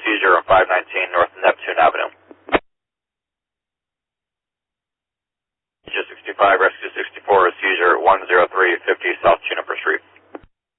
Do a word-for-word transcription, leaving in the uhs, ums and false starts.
seizure on five nineteen North Neptune Avenue. Seizure sixty-five, rescue sixty-four, seizure one zero three fifty South Juniper Street.